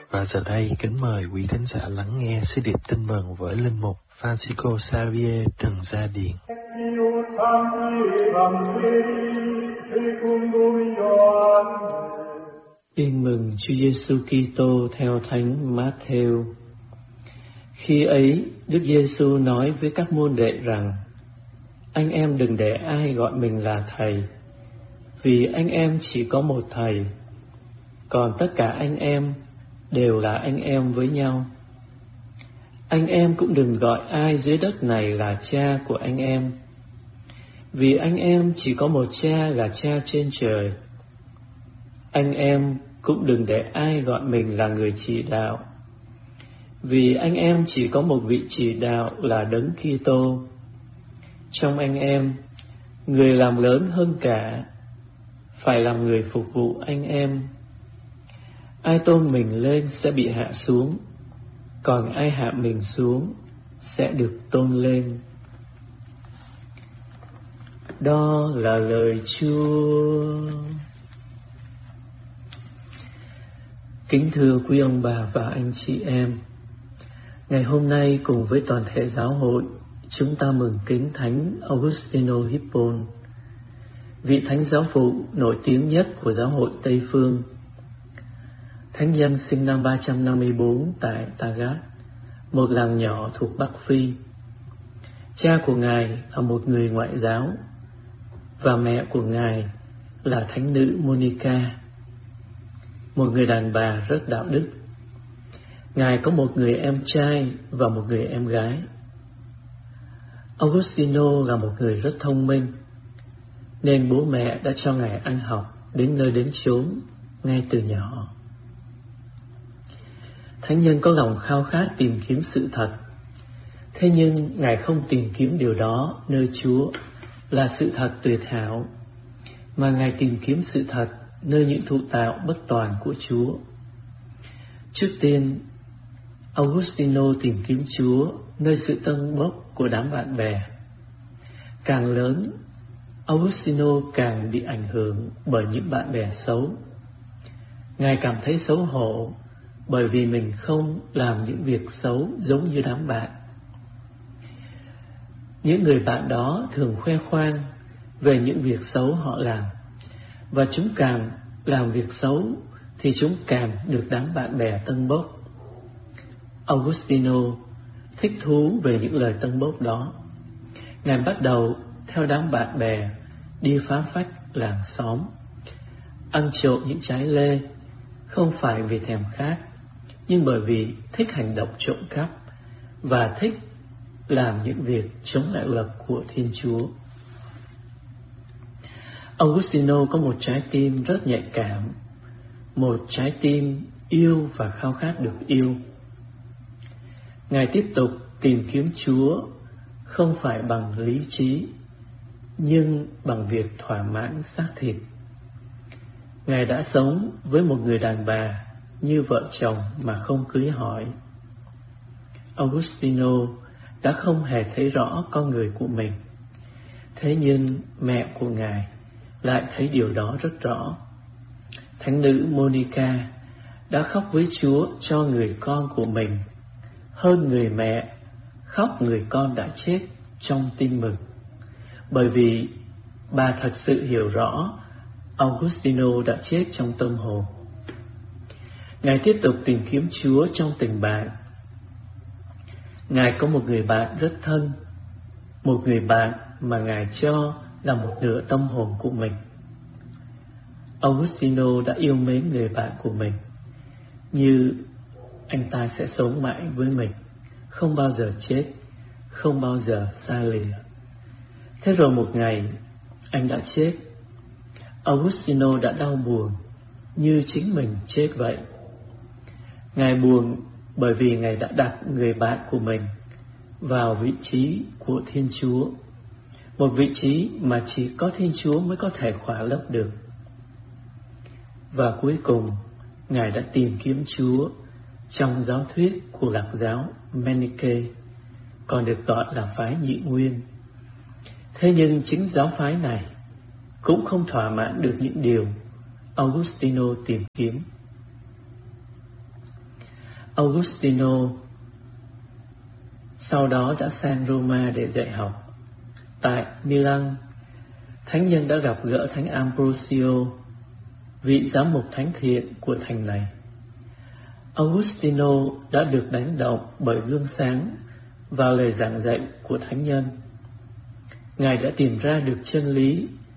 Và giờ đây kính mời quý thính giả lắng nghe sứ điệp tin mừng với linh mục Francisco Xavier Trần Gia Điền. Tin mừng Chúa Giêsu Kitô theo Thánh Mát-thêu. Khi ấy, Đức Giêsu nói với các môn đệ rằng: anh em đừng để ai gọi mình là thầy, vì anh em chỉ có một thầy, còn tất cả anh em đều là anh em với nhau. Anh em cũng đừng gọi ai dưới đất này là cha của anh em, vì anh em chỉ có một cha là cha trên trời. Anh em cũng đừng để ai gọi mình là người chỉ đạo, vì anh em chỉ có một vị chỉ đạo là Đấng Kitô. Trong anh em, người làm lớn hơn cả phải làm người phục vụ anh em. Ai tôn mình lên sẽ bị hạ xuống, còn ai hạ mình xuống sẽ được tôn lên. Đó là lời Chúa. Kính thưa quý ông bà và anh chị em, ngày hôm nay cùng với toàn thể giáo hội, chúng ta mừng kính Thánh Augustino Hippon, vị thánh giáo phụ nổi tiếng nhất của giáo hội Tây Phương. Thánh nhân sinh năm 354 tại Tagat, một làng nhỏ thuộc Bắc Phi. Cha của Ngài là một người ngoại giáo và mẹ của Ngài là thánh nữ Monica, một người đàn bà rất đạo đức. Ngài có một người em trai và một người em gái. Augustino là một người rất thông minh, nên bố mẹ đã cho Ngài ăn học đến nơi đến chốn ngay từ nhỏ. Thánh nhân có lòng khao khát tìm kiếm sự thật, thế nhưng Ngài không tìm kiếm điều đó nơi Chúa là sự thật tuyệt hảo, mà Ngài tìm kiếm sự thật nơi những thụ tạo bất toàn của Chúa. Trước tiên, Augustino tìm kiếm Chúa nơi sự tâng bốc của đám bạn bè. Càng lớn, Augustino càng bị ảnh hưởng bởi những bạn bè xấu. Ngài cảm thấy xấu hổ bởi vì mình không làm những việc xấu giống như đám bạn. Những người bạn đó thường khoe khoang về những việc xấu họ làm, và chúng càng làm việc xấu thì chúng càng được đám bạn bè tâng bốc. Augustino thích thú về những lời tâng bốc đó. Ngài bắt đầu theo đám bạn bè đi phá phách làng xóm, ăn trộm những trái lê, không phải vì thèm khát, nhưng bởi vì thích hành động trộm cắp và thích làm những việc chống lại luật của Thiên Chúa. Augustino có một trái tim rất nhạy cảm, một trái tim yêu và khao khát được yêu. Ngài tiếp tục tìm kiếm Chúa không phải bằng lý trí, nhưng bằng việc thỏa mãn xác thịt. Ngài đã sống với một người đàn bà như vợ chồng mà không cưới hỏi. Augustino đã không hề thấy rõ con người của mình, thế nhưng mẹ của Ngài lại thấy điều đó rất rõ. Thánh nữ Monica đã khóc với Chúa cho người con của mình, hơn người mẹ khóc người con đã chết trong tin mừng, bởi vì bà thật sự hiểu rõ Augustino đã chết trong tâm hồn. Ngài tiếp tục tìm kiếm Chúa trong tình bạn. Ngài có một người bạn rất thân, một người bạn mà Ngài cho là một nửa tâm hồn của mình. Augustino đã yêu mến người bạn của mình như anh ta sẽ sống mãi với mình, không bao giờ chết, không bao giờ xa lìa. Thế rồi một ngày anh đã chết. Augustino đã đau buồn như chính mình chết vậy. Ngài buồn bởi vì Ngài đã đặt người bạn của mình vào vị trí của Thiên Chúa, một vị trí mà chỉ có Thiên Chúa mới có thể khỏa lấp được. Và cuối cùng, Ngài đã tìm kiếm Chúa trong giáo thuyết của Lạc giáo Manichae, còn được gọi là phái Nhị Nguyên. Thế nhưng chính giáo phái này cũng không thỏa mãn được những điều Augustino tìm kiếm. Augustino sau đó đã sang Roma để dạy học. Tại Milan, thánh nhân đã gặp gỡ thánh Ambrosio, vị giám mục thánh thiện của thành này. Augustino đã được đánh động bởi gương sáng và lời giảng dạy của thánh nhân. Ngài đã tìm ra được chân lý